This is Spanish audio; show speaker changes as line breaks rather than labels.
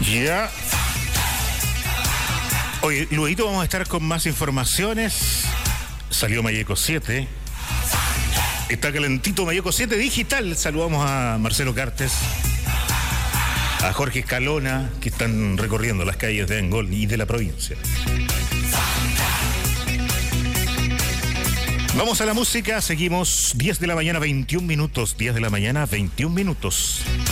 Ya. Oye, luego vamos a estar con más informaciones. Salió Mayeco 7. Está calentito Mayeco 7 digital. Saludamos a Marcelo Cartes, a Jorge Escalona, que están recorriendo las calles de Angol y de la provincia. Vamos a la música, seguimos 10 de la mañana, 21 minutos. 10 de la mañana, 21 minutos.